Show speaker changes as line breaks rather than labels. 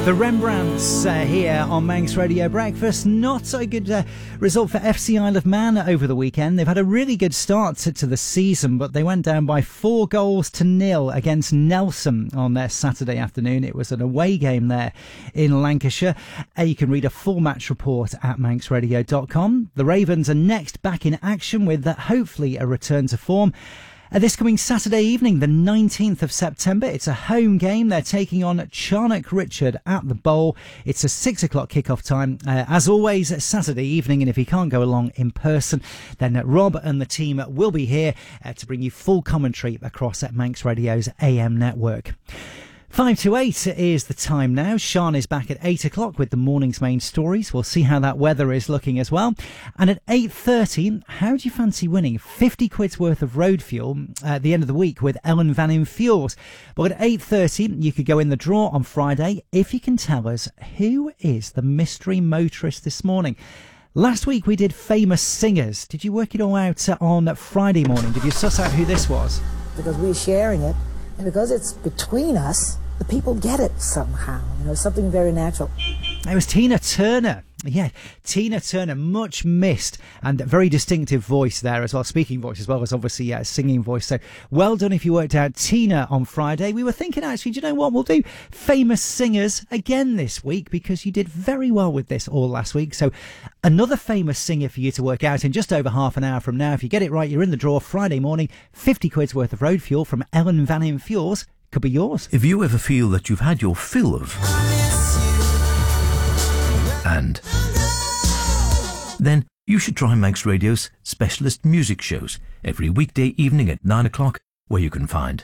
The Rembrandts here on Manx Radio Breakfast. Not so good result for FC Isle of Man over the weekend. They've had a really good start to the season, but they went down by 4-0 against Nelson on their Saturday afternoon. It was an away game there in Lancashire. You can read a full match report at manxradio.com. The Ravens are next back in action with hopefully a return to form. This coming Saturday evening, the 19th of September, it's a home game. They're taking on Charnock Richard at the Bowl. It's a 6 o'clock kickoff time. As always, Saturday evening, and if you can't go along in person, then Rob and the team will be here to bring you full commentary across at Manx Radio's AM network. 5 to 8 is the time now. Sean is back at 8 o'clock with the morning's main stories. We'll see how that weather is looking as well. And at 8:30, how do you fancy winning 50 quid's worth of road fuel at the end of the week with Ellen Vannin Fuels? But at 8:30, you could go in the draw on Friday if you can tell us who is the mystery motorist this morning. Last week we did famous singers. Did you work it all out on Friday morning? Did you suss out who this was?
Because we're sharing it, and because it's between us, the people get it somehow, something very natural.
It was Tina Turner. Yeah, Tina Turner, much missed, and a very distinctive voice there as well, speaking voice as well as obviously a singing voice. So well done if you worked out Tina on Friday. We were thinking actually, do you know what, we'll do famous singers again this week because you did very well with this all last week. So another famous singer for you to work out in just over half an hour from now. If you get it right, you're in the draw Friday morning. 50 quid's worth of road fuel from Ellen Vannin Fuels could be yours.
If you ever feel that you've had your fill of and then you should try Manx Radio's specialist music shows every weekday evening at 9 o'clock, where you can find